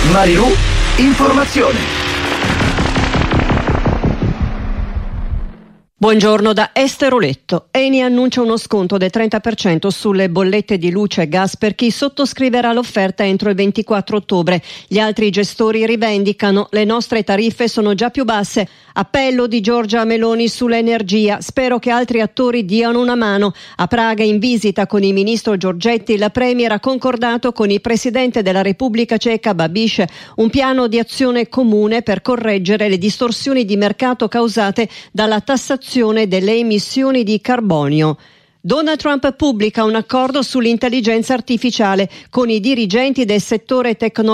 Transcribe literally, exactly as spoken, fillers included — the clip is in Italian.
Marilù Informazione. Buongiorno da Esther Oletto. Eni annuncia uno sconto del trenta per cento sulle bollette di luce e gas per chi sottoscriverà l'offerta entro il ventiquattro ottobre. Gli altri gestori rivendicano: le nostre tariffe sono già più basse. Appello di Giorgia Meloni sull'energia. Spero che altri attori diano una mano. A Praga, in visita con il ministro Giorgetti, la Premier ha concordato con il presidente della Repubblica Ceca Babiš un piano di azione comune per correggere le distorsioni di mercato causate dalla tassazione delle emissioni di carbonio. Donald Trump pubblica un accordo sull'intelligenza artificiale con i dirigenti del settore tecnologico